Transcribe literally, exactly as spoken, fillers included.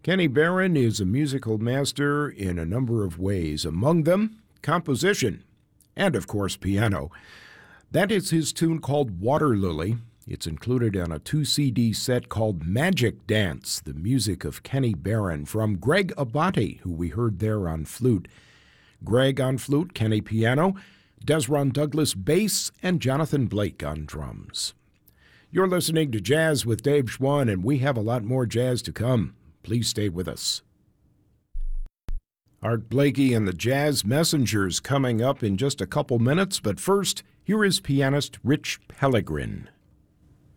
Kenny Barron is a musical master in a number of ways, among them composition and, of course, piano. That is his tune called Water Lily. It's included on a two C D set called Magic Dance, the music of Kenny Barron, from Greg Abate, who we heard there on flute. Greg on flute, Kenny piano, Desron Douglas bass, and Jonathan Blake on drums. You're listening to Jazz with Dave Schwann, and we have a lot more jazz to come. Please stay with us. Art Blakey and the Jazz Messengers coming up in just a couple minutes, but first, here is pianist Rich Pellegrin.